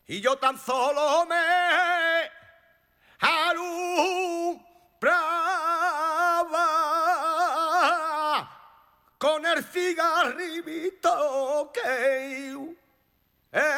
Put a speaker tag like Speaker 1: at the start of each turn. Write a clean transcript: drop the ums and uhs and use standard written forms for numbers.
Speaker 1: y yo tan solo me alumbraba con el cigarrito que